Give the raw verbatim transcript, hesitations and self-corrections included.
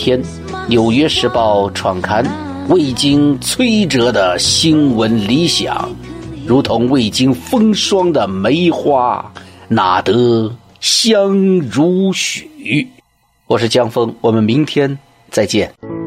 天，《纽约时报》创刊，未经摧折的新闻理想，如同未经风霜的梅花，哪得香如许？我是江峰，我们明天再见。